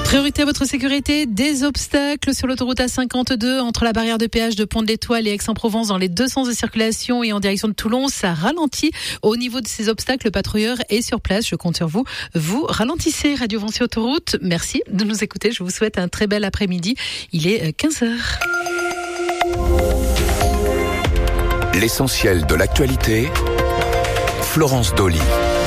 Priorité à votre sécurité, des obstacles sur l'autoroute A52 entre la barrière de péage de Pont-de-l'Étoile et Aix-en-Provence dans les deux sens de circulation et en direction de Toulon. Ça ralentit. Au niveau de ces obstacles, le patrouilleur est sur place. Je compte sur vous. Vous ralentissez. Radio Vinci Autoroute. Merci de nous écouter. Je vous souhaite un très bel après-midi. Il est 15h. L'essentiel de l'actualité. Florence Dolly.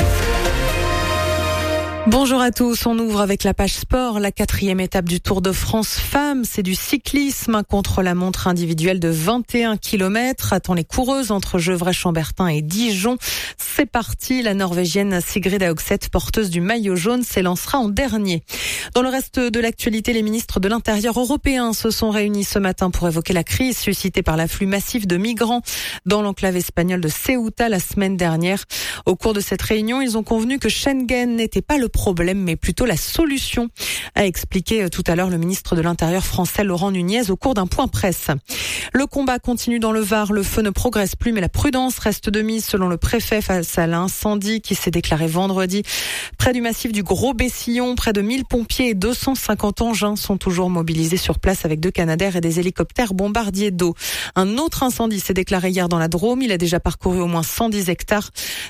Bonjour à tous, on ouvre avec la page sport, la 4e étape du Tour de France femmes, c'est du cyclisme contre la montre individuelle de 21 km. Attend les coureuses entre Gevrey-Chambertin et Dijon. C'est parti, la Norvégienne Sigrid Haugset, porteuse du maillot jaune, s'élancera en dernier. Dans le reste de l'actualité, les ministres de l'Intérieur européens se sont réunis ce matin pour évoquer la crise suscitée par l'afflux massif de migrants dans l'enclave espagnole de Ceuta la semaine dernière. Au cours de cette réunion, ils ont convenu que Schengen n'était pas le problème, mais plutôt la solution, a expliqué tout à l'heure le ministre de l'Intérieur français Laurent Nunez au cours d'un point presse. Le combat continue dans le Var, le feu ne progresse plus, mais la prudence reste de mise selon le préfet face à l'incendie qui s'est déclaré vendredi. Près du massif du Gros-Bessillon, près de 1000 pompiers et 250 engins sont toujours mobilisés sur place avec 2 Canadair et des hélicoptères bombardiers d'eau. Un autre incendie s'est déclaré hier dans la Drôme, il a déjà parcouru au moins 110 hectares.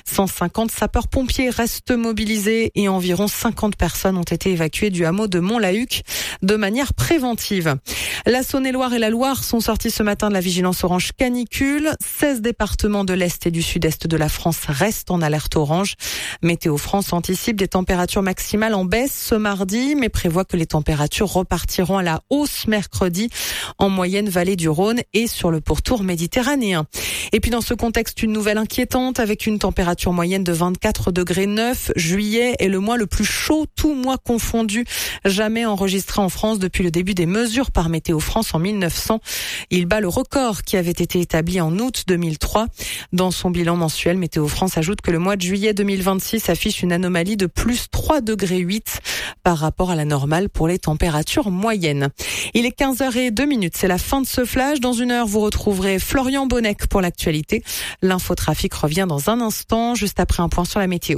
150 sapeurs-pompiers restent mobilisés et environ 50 personnes ont été évacuées du hameau de Mont-la-Huc de manière préventive. La Saône-et-Loire et la Loire sont sortis ce matin de la vigilance orange canicule. 16 départements de l'Est et du Sud-Est de la France restent en alerte orange. Météo France anticipe des températures maximales en baisse ce mardi, mais prévoit que les températures repartiront à la hausse mercredi, en moyenne vallée du Rhône et sur le pourtour méditerranéen. Et puis dans ce contexte, une nouvelle inquiétante avec une température moyenne de 24,9 degrés. Juillet est le mois le plus chaud, tout mois confondu, jamais enregistré en France depuis le début des mesures par Météo France en 1900. Il bat le record qui avait été établi en août 2003. Dans son bilan mensuel, Météo France ajoute que le mois de juillet 2026 affiche une anomalie de plus 3,8 degrés par rapport à la normale pour les températures moyennes. Il est 15h02, c'est la fin de ce flash. Dans une heure, vous retrouverez Florian Bonnec pour l'actualité. L'infotrafic revient dans un instant, juste après un point sur la météo.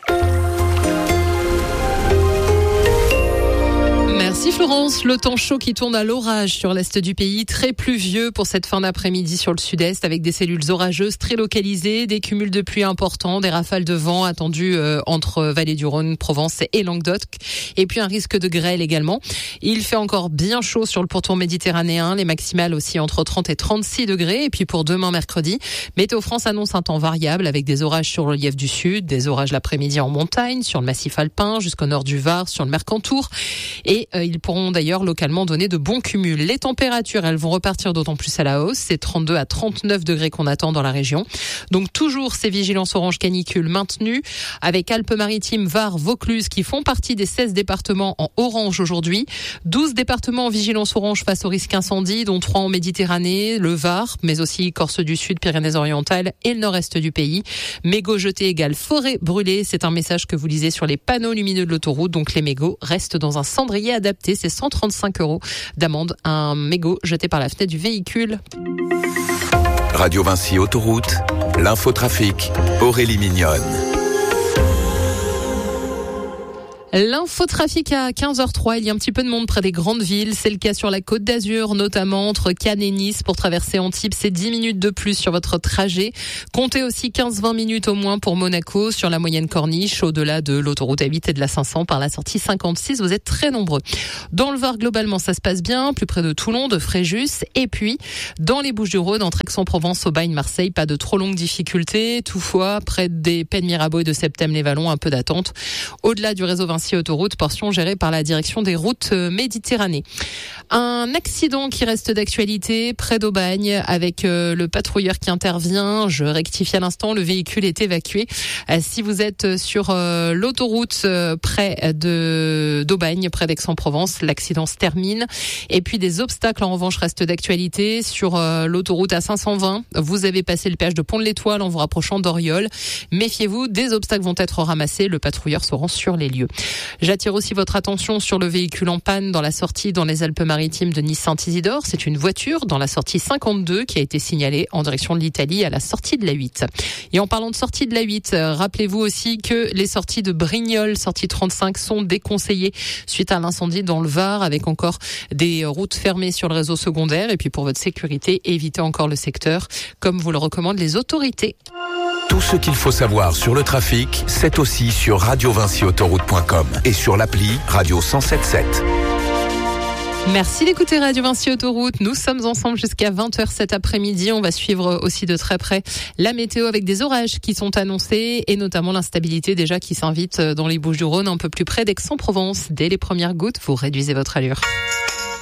Merci Florence. Le temps chaud qui tourne à l'orage sur l'est du pays, très pluvieux pour cette fin d'après-midi sur le sud-est avec des cellules orageuses très localisées, des cumuls de pluie importants, des rafales de vent attendues entre Vallée du Rhône, Provence et Languedoc, et puis un risque de grêle également. Il fait encore bien chaud sur le pourtour méditerranéen, les maximales aussi entre 30 et 36 degrés, et puis pour demain mercredi, Météo France annonce un temps variable avec des orages sur le relief du sud, des orages l'après-midi en montagne, sur le massif alpin, jusqu'au nord du Var, sur le Mercantour, et ils pourront d'ailleurs localement donner de bons cumuls. Les températures, elles vont repartir d'autant plus à la hausse. C'est 32 à 39 degrés qu'on attend dans la région. Donc toujours ces vigilances orange canicule maintenues avec Alpes-Maritimes, Var, Vaucluse qui font partie des 16 départements en orange aujourd'hui. 12 départements en vigilance orange face au risque incendie, dont 3 en Méditerranée, le Var, mais aussi Corse du Sud, Pyrénées-Orientales et le nord-est du pays. Mégots jetés égale forêt brûlée. C'est un message que vous lisez sur les panneaux lumineux de l'autoroute. Donc les mégots restent dans un cendrier adapté. C'est 135 € d'amende, un mégot jeté par la fenêtre du véhicule. Radio Vinci Autoroute, l'infotrafic, Aurélie Mignonne. L'infotrafic à 15h03, il y a un petit peu de monde près des grandes villes. C'est le cas sur la Côte d'Azur, notamment entre Cannes et Nice. Pour traverser Antibes, c'est 10 minutes de plus sur votre trajet. Comptez aussi 15-20 minutes au moins pour Monaco, sur la moyenne corniche, au-delà de l'autoroute A8 et de la 500 par la sortie 56. Vous êtes très nombreux. Dans le Var, globalement, ça se passe bien, plus près de Toulon, de Fréjus. Et puis, dans les Bouches-du-Rhône, entre Aix-en-Provence, Aubagne, Marseille, pas de trop longues difficultés. Toutefois, près des Pennes Mirabeau et de Septème-les-Vallons, un peu d'attente. Au-delà du réseau Vinci Autoroute, portion gérée par la direction des routes Méditerranée. Un accident qui reste d'actualité près d'Aubagne avec le patrouilleur qui intervient. Je rectifie à l'instant, le véhicule est évacué. Si vous êtes sur l'autoroute près d'Aubagne, près d'Aix-en-Provence, l'accident se termine. Et puis des obstacles en revanche restent d'actualité sur l'autoroute A520. Vous avez passé le péage de Pont-de-l'Étoile en vous rapprochant d'Oriol. Méfiez-vous, des obstacles vont être ramassés. Le patrouilleur se rend sur les lieux. J'attire aussi votre attention sur le véhicule en panne dans la sortie dans les Alpes-Maritimes de Nice-Saint-Isidore. C'est une voiture dans la sortie 52 qui a été signalée en direction de l'Italie à la sortie de l'A8. Et en parlant de sortie de l'A8, rappelez-vous aussi que les sorties de Brignoles, sortie 35, sont déconseillées suite à l'incendie dans le Var, avec encore des routes fermées sur le réseau secondaire. Et puis pour votre sécurité, évitez encore le secteur, comme vous le recommandent les autorités. Tout ce qu'il faut savoir sur le trafic, c'est aussi sur radiovincyautoroute.com et sur l'appli Radio 107.7. Merci d'écouter Radio Vinci Autoroute. Nous sommes ensemble jusqu'à 20h cet après-midi. On va suivre aussi de très près la météo avec des orages qui sont annoncés et notamment l'instabilité déjà qui s'invite dans les Bouches-du-Rhône, un peu plus près d'Aix-en-Provence. Dès les premières gouttes, vous réduisez votre allure.